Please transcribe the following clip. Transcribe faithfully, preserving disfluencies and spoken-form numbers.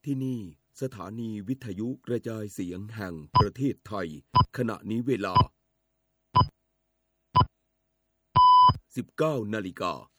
ที่นี่สถานีวิทยุกระจายเสียงแห่งประเทศไทยขณะนี้เวลา สิบเก้านาฬิกา